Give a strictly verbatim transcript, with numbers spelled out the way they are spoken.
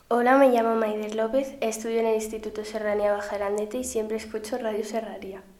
Hola, me llamo Maider López, estudio en el Instituto Serranía Baja Arandete y siempre escucho Radio Serraría.